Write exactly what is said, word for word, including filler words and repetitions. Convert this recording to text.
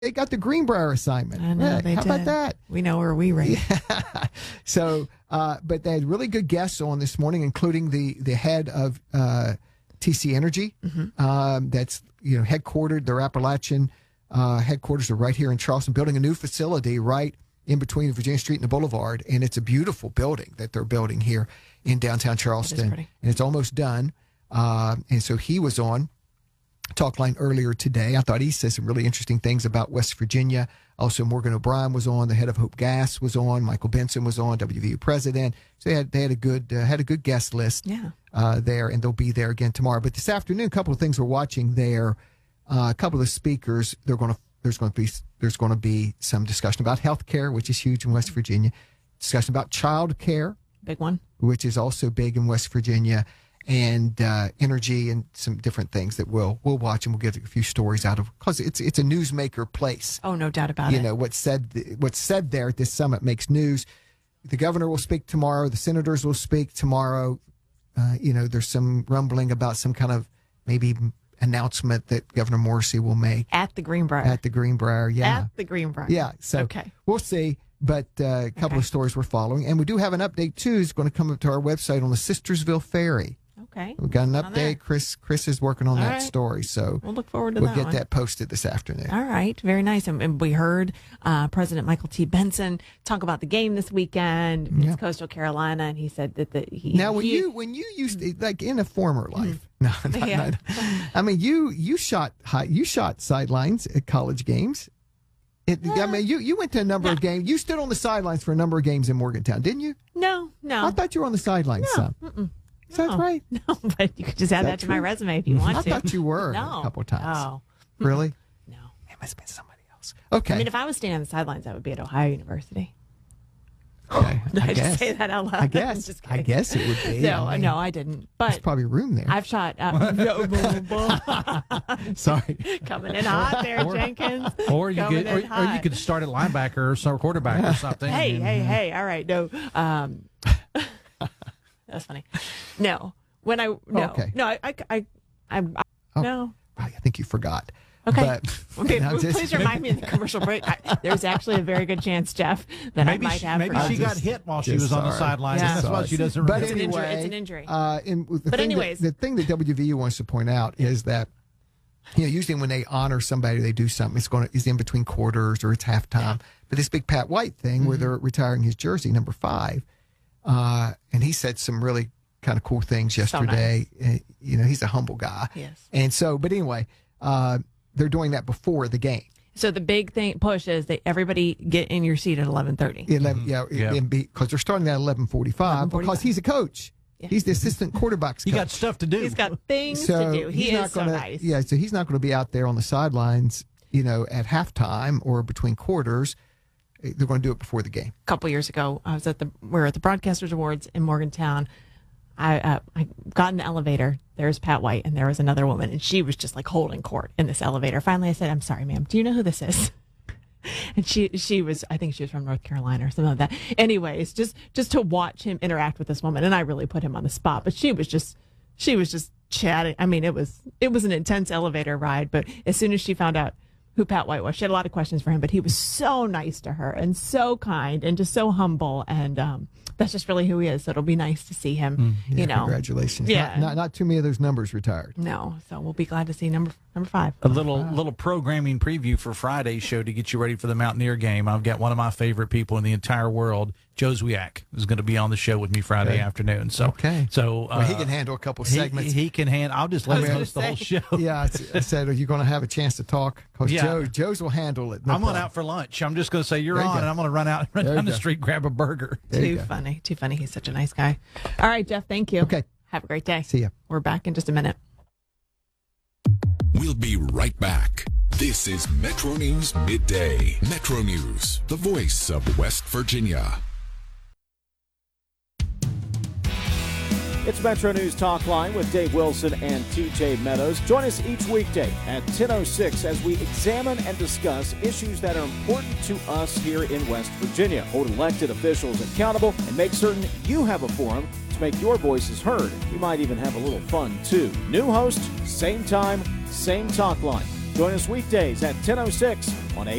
they got the Greenbrier assignment. I know, Yeah, they how did. about that? We know where we rank. Yeah. So, uh, but they had really good guests on this morning, including the the head of uh, T C Energy. Mm-hmm. Um, that's you know headquartered. Their Appalachian uh, headquarters are right here in Charleston, building a new facility right in between Virginia Street and the Boulevard, and it's a beautiful building that they're building here in downtown Charleston, and it's almost done. Uh, and so he was on Talk Line earlier today. I thought he said some really interesting things about West Virginia. Also, Morgan O'Brien was on. The head of Hope Gas was on. Michael Benson was on. W V U president. So they had they had a good uh, had a good guest list. Yeah. Uh, there, and they'll be there again tomorrow. But this afternoon, a couple of things we're watching there. Uh, a couple of speakers. They're going to there's going to be there's going to be some discussion about health care, which is huge in West Virginia. Discussion about child care, big one, which is also big in West Virginia. And uh, energy and some different things that we'll we'll watch, and we'll get a few stories out of, because it's it's a newsmaker place. Oh, no doubt about you it. You know what's said what's said there at this summit makes news. The governor will speak tomorrow. The senators will speak tomorrow. Uh, you know, there's some rumbling about some kind of maybe announcement that Governor Morrissey will make at the Greenbrier. At the Greenbrier, yeah. At the Greenbrier. Yeah. So okay. We'll see. But uh, a couple okay. of stories we're following, and we do have an update too. It's going to come up to our website on the Sistersville Ferry. Okay. We've got an update. Chris Chris is working on All that right. story. So we'll look forward to we'll that get one. that posted this afternoon. All right. Very nice. And, and we heard uh, President Michael T. Benson talk about the game this weekend against Yeah. Coastal Carolina. And he said that the, he. Now, when he, you when you used to, like in a former life, no, not, Yeah. not, I mean, you you shot high, you shot sidelines at college games. It, I mean, you, you went to a number No. of games. You stood on the sidelines for a number of games in Morgantown, didn't you? No, no. I thought you were on the sidelines No. some. Mm-mm. Is that No. right? No, but you could just add that that to my true? resume if you want I to. thought you were No. a couple of times. Oh. Really? No. It must have been somebody else. Okay. I mean, if I was standing on the sidelines, I would be at Ohio University. okay. Did I, I just guess. say that out loud? I guess. Just I kidding. guess it would be. No, I mean, no, I didn't. There's But probably room there. I've shot. Uh, no, Sorry. coming in hot there, Or- Jenkins. Or you Coming could, or, in or you hot. could start at linebacker or some quarterback or something. Hey, and- hey, hey! All right, no. Um, that's funny. No, when I no, Okay. no, I, I, I, I, I Oh. no. I think you forgot. Okay. But, Okay, no, just- please remind me in the commercial break. I, there's actually a very good chance, Jeff, that Maybe I might she, have. maybe forgotten. she got Just- hit while she just was on the sorry. sidelines. Yeah. That's why Sorry. she doesn't But remember. It's an injury. anyway, It's an injury. Uh, and the But thing anyways. that, the thing that W V U wants to point out is that, you know, usually when they honor somebody, they do something. It's going to, it's in between quarters or it's halftime. But this big Pat White thing, Mm-hmm. where they're retiring his jersey, number five, uh, and he said some really kind of cool things yesterday. Uh, you know, he's a humble guy. Yes. And so, but anyway, uh, they're doing that before the game. So the big thing push is that everybody get in your seat at eleven thirty. eleven, yeah, Yeah. because they're starting at eleven forty-five because he's a coach. Yeah. He's the assistant quarterback's You coach. got stuff to do. He's got things so to do. He he's is not so gonna, nice. Yeah, so he's not going to be out there on the sidelines, you know, at halftime or between quarters. They're going to do it before the game. A couple years ago, I was at the we were at the Broadcasters Awards in Morgantown. I uh, I got in the elevator. There's Pat White, and there was another woman, and she was just like holding court in this elevator. Finally, I said, "I'm sorry, ma'am. Do you know who this is?" And she she was, I think she was from North Carolina or something like that. Anyways, just just to watch him interact with this woman, and I really put him on the spot. But she was just she was just chatting. I mean, it was it was an intense elevator ride. But as soon as she found out who Pat White was, she had a lot of questions for him. But he was so nice to her and so kind and just so humble. And um, that's just really who he is. So it'll be nice to see him. Yeah, you know, congratulations. Yeah. Not, not not too many of those numbers retired. no. So we'll be glad to see number number five. A little little programming preview for Friday's show to get you ready for the Mountaineer game. I've got one of my favorite people in the entire world, Joe Zwiak, is going to be on the show with me Friday Okay. afternoon. So Okay. so uh, Well, he can handle a couple he, segments. he can hand. I'll just let I was him gonna host the whole say. show. yeah, I, I said, are you going to have a chance to talk? Because Yeah. Joe, Joe's will handle it. No I'm going problem. out for lunch. I'm just going to say you're There you on, go. and I'm going to run out, run There down you the go. street, grab a burger. There you Too go. funny. Too funny. He's such a nice guy. All right, Jeff. Thank you. Okay. Have a great day. See ya. We're back in just a minute. We'll be right back. This is Metro News Midday. Metro News, the voice of West Virginia. It's Metro News Talk Line with Dave Wilson and T J Meadows. Join us each weekday at ten oh six as we examine and discuss issues that are important to us here in West Virginia. Hold elected officials accountable and make certain you have a forum to make your voices heard. We might even have a little fun, too. New host, same time, same talk line. Join us weekdays at ten oh six on